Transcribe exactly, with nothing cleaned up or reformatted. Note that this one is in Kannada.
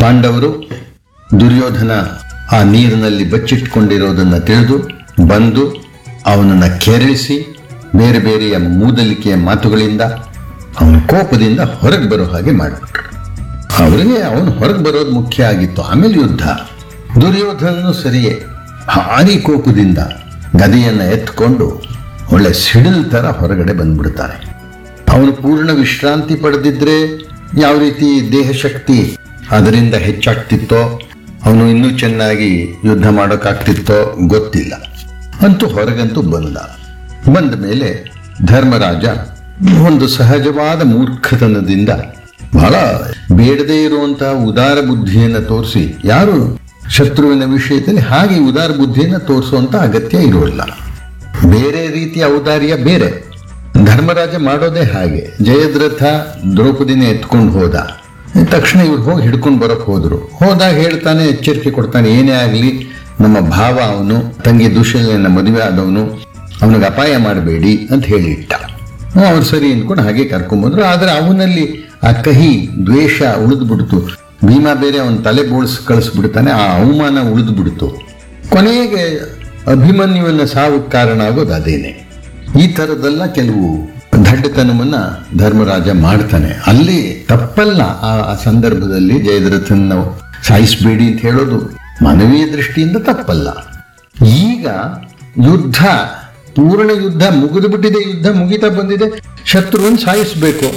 ಪಾಂಡವರು ದುರ್ಯೋಧನ ಆ ನೀರಿನಲ್ಲಿ ಬಚ್ಚಿಟ್ಕೊಂಡಿರೋದನ್ನ ತಿಳಿದು ಬಂದು ಅವನನ್ನು ಕೆರಳಿಸಿ ಬೇರೆ ಬೇರೆಯ ಮೂದಲಿಕೆಯ ಮಾತುಗಳಿಂದ ಅವನ ಕೋಪದಿಂದ ಹೊರಗೆ ಬರೋ ಹಾಗೆ ಮಾಡಿಬಿಟ್ರು. ಅವರಿಗೆ ಅವನು ಹೊರಗೆ ಬರೋದು ಮುಖ್ಯ ಆಗಿತ್ತು, ಆಮೇಲೆ ಯುದ್ಧ. ದುರ್ಯೋಧನನು ಸರಿಯೇ ಭಾರಿ ಕೋಪದಿಂದ ಗದೆಯನ್ನು ಎತ್ಕೊಂಡು ಒಳ್ಳೆ ಸಿಡಿಲ್ ಥರ ಹೊರಗಡೆ ಬಂದ್ಬಿಡ್ತಾನೆ. ಅವನು ಪೂರ್ಣ ವಿಶ್ರಾಂತಿ ಪಡೆದಿದ್ರೆ ಯಾವ ರೀತಿ ದೇಹ ಶಕ್ತಿ ಅದರಿಂದ ಹೆಚ್ಚಾಗ್ತಿತ್ತೋ, ಅವನು ಇನ್ನೂ ಚೆನ್ನಾಗಿ ಯುದ್ಧ ಮಾಡೋಕ್ಕಾಗ್ತಿತ್ತೋ ಗೊತ್ತಿಲ್ಲ. ಅಂತೂ ಹೊರಗಂತೂ ಬಂದ. ಬಂದ ಮೇಲೆ ಧರ್ಮರಾಜ ಒಂದು ಸಹಜವಾದ ಮೂರ್ಖತನದಿಂದ ಬಹಳ ಬೇಡದೇ ಇರುವಂತಹ ಉದಾರ ಬುದ್ಧಿಯನ್ನು ತೋರಿಸಿ, ಯಾರು ಶತ್ರುವಿನ ವಿಷಯದಲ್ಲಿ ಹಾಗೆ ಉದಾರ ಬುದ್ಧಿಯನ್ನು ತೋರಿಸುವಂತ ಅಗತ್ಯ ಇರೋಲ್ಲ. ಬೇರೆ ರೀತಿಯ ಔದಾರ್ಯ ಬೇರೆ. ಧರ್ಮರಾಜ ಮಾಡೋದೇ ಹಾಗೆ. ಜಯದ್ರಥ ದ್ರೌಪದಿನ ಎತ್ಕೊಂಡು ಹೋದ, ತಕ್ಷಣ ಇವ್ರು ಹೋಗಿ ಹಿಡ್ಕೊಂಡು ಬರೋಕೆ ಹೋದ್ರು. ಹೋದಾಗ ಹೇಳ್ತಾನೆ, ಎಚ್ಚರಿಕೆ ಕೊಡ್ತಾನೆ, ಏನೇ ಆಗಲಿ ನಮ್ಮ ಭಾವ ಅವನು, ತಂಗಿ ದುಶ್ಯಲನ ಮದುವೆ ಆದವನು, ಅವನಿಗೆ ಅಪಾಯ ಮಾಡಬೇಡಿ ಅಂತ ಹೇಳಿಟ್ಟ. ಅವ್ರು ಸರಿ ಅಂದ್ಕೊಂಡು ಹಾಗೆ ಕರ್ಕೊಂಬಂದ್ರು. ಆದರೆ ಅವನಲ್ಲಿ ಆ ಕಹಿ ದ್ವೇಷ ಉಳಿದು ಬಿಡ್ತು. ಭೀಮ ಬೇರೆ ಅವನ ತಲೆ ಬೋಳ್ಸಿ ಕಳಿಸ್ಬಿಡ್ತಾನೆ, ಆ ಅವಮಾನ ಉಳಿದು ಬಿಡ್ತು. ಕೊನೆಗೆ ಅಭಿಮನ್ಯುವಿನ ಸಾವಿಗೆ ಕಾರಣ ಆಗೋದು ಅದೇನೆ. ಈ ಥರದ್ದೆಲ್ಲ ಕೆಲವು ದಡ್ಡತನವನ್ನ ಧರ್ಮರಾಜ ಮಾಡ್ತಾನೆ. ಅಲ್ಲಿ ತಪ್ಪಲ್ಲ. ಆ ಸಂದರ್ಭದಲ್ಲಿ ಜಯದ್ರಥನ ಸಾಯಿಸಬೇಡಿ ಅಂತ ಹೇಳೋದು ಮಾನವೀಯ ದೃಷ್ಟಿಯಿಂದ ತಪ್ಪಲ್ಲ. ಈಗ ಯುದ್ಧ, ಪೂರ್ಣ ಯುದ್ಧ ಮುಗಿದು ಬಿಟ್ಟಿದೆ, ಯುದ್ಧ ಮುಗಿತಾ ಬಂದಿದೆ, ಶತ್ರುವನ್ನು ಸಾಯಿಸಬೇಕು.